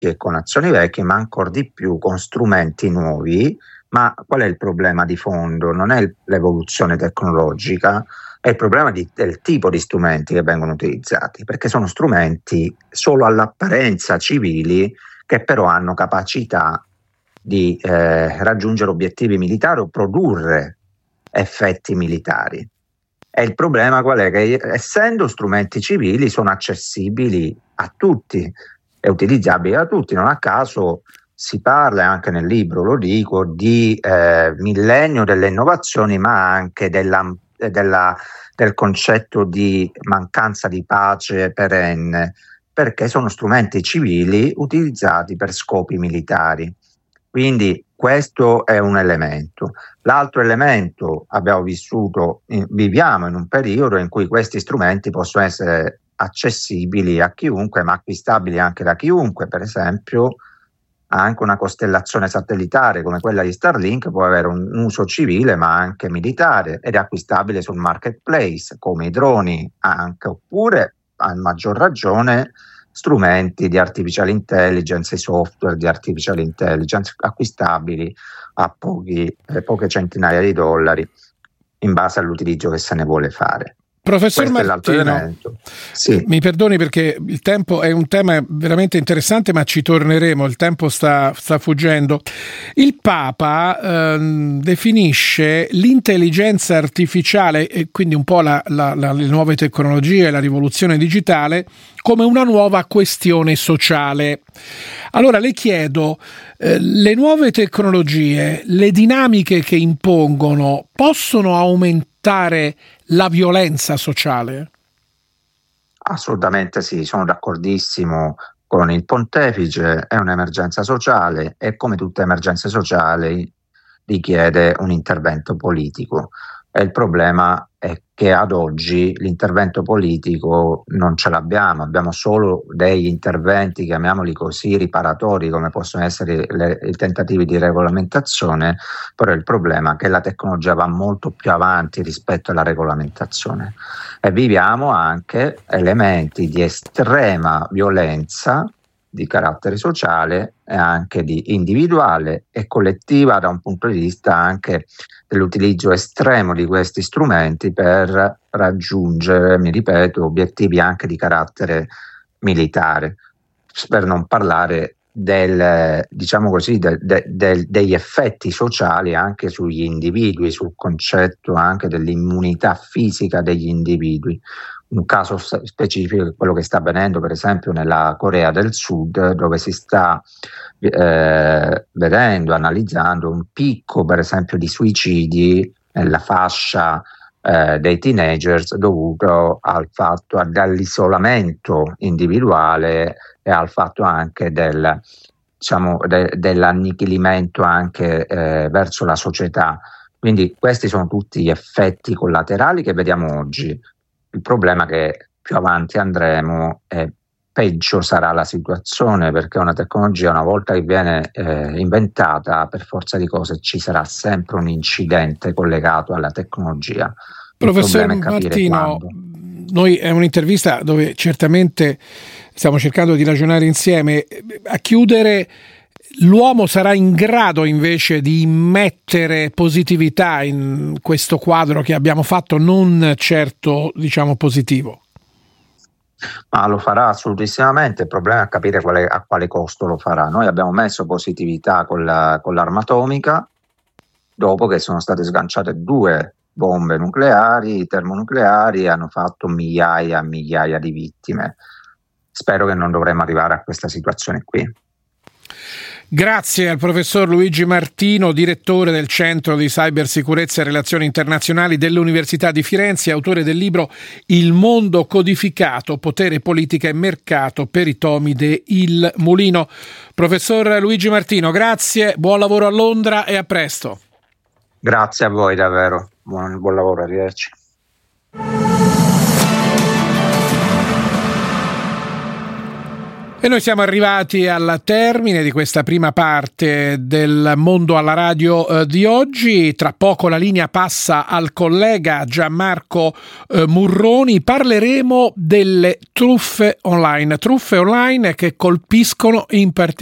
e con azioni vecchie, ma ancora di più con strumenti nuovi. Ma qual è il problema di fondo? Non è l'evoluzione tecnologica, è il problema del tipo di strumenti che vengono utilizzati, perché sono strumenti solo all'apparenza civili, che però hanno capacità di raggiungere obiettivi militari o produrre effetti militari. E il problema qual è? Che essendo strumenti civili sono accessibili a tutti e utilizzabili da tutti. Non a caso si parla, anche nel libro lo dico, di millennio delle innovazioni, ma anche del concetto di mancanza di pace perenne, perché sono strumenti civili utilizzati per scopi militari. Quindi questo è un elemento. L'altro elemento, viviamo in un periodo in cui questi strumenti possono essere accessibili a chiunque, ma acquistabili anche da chiunque. Per esempio, anche una costellazione satellitare come quella di Starlink può avere un uso civile ma anche militare, ed è acquistabile sul marketplace, come i droni anche, oppure a maggior ragione strumenti di artificial intelligence e software di artificial intelligence acquistabili a poche centinaia di dollari in base all'utilizzo che se ne vuole fare. Professor Martino, sì. Mi perdoni perché il tempo è un tema veramente interessante, ma ci torneremo, il tempo sta fuggendo. Il Papa definisce l'intelligenza artificiale e quindi un po' le nuove tecnologie e la rivoluzione digitale come una nuova questione sociale. Allora le chiedo, le nuove tecnologie, le dinamiche che impongono, possono aumentare la violenza sociale? Assolutamente sì, sono d'accordissimo con il pontefice, è un'emergenza sociale e come tutte le emergenze sociali richiede un intervento politico. E il problema è che ad oggi l'intervento politico non ce l'abbiamo, abbiamo solo degli interventi, chiamiamoli così, riparatori, come possono essere i tentativi di regolamentazione, però il problema è che la tecnologia va molto più avanti rispetto alla regolamentazione e viviamo anche elementi di estrema violenza di carattere sociale e anche di individuale e collettiva, da un punto di vista anche dell'utilizzo estremo di questi strumenti per raggiungere, mi ripeto, obiettivi anche di carattere militare, per non parlare diciamo così, degli effetti sociali anche sugli individui, sul concetto anche dell'immunità fisica degli individui. Un caso specifico è quello che sta avvenendo per esempio nella Corea del Sud, dove si sta vedendo, analizzando un picco per esempio di suicidi nella fascia dei teenagers dovuto dall'isolamento individuale e al fatto anche dell'annichilimento anche verso la società. Quindi questi sono tutti gli effetti collaterali che vediamo oggi. Il problema è che più avanti andremo e peggio sarà la situazione, perché una tecnologia, una volta che viene inventata, per forza di cose ci sarà sempre un incidente collegato alla tecnologia. Professor Martino, noi è un'intervista dove certamente stiamo cercando di ragionare insieme. A chiudere, l'uomo sarà in grado invece di immettere positività in questo quadro che abbiamo fatto, non certo diciamo positivo? Ma lo farà assolutissimamente, il problema è capire a quale costo lo farà. Noi abbiamo messo positività con l'arma atomica, dopo che sono state sganciate 2 bombe nucleari, termonucleari, hanno fatto migliaia e migliaia di vittime. Spero che non dovremmo arrivare a questa situazione qui. Grazie al professor Luigi Martino, direttore del Centro di Cybersicurezza e Relazioni Internazionali dell'Università di Firenze, autore del libro Il mondo codificato, potere, politica e mercato per i tomi de Il Mulino. Professor Luigi Martino, grazie, buon lavoro a Londra e a presto. Grazie a voi davvero, buon lavoro, arrivederci. E noi siamo arrivati al termine di questa prima parte del Mondo alla Radio di oggi. Tra poco la linea passa al collega Gianmarco Murroni. Parleremo delle truffe online che colpiscono in particolare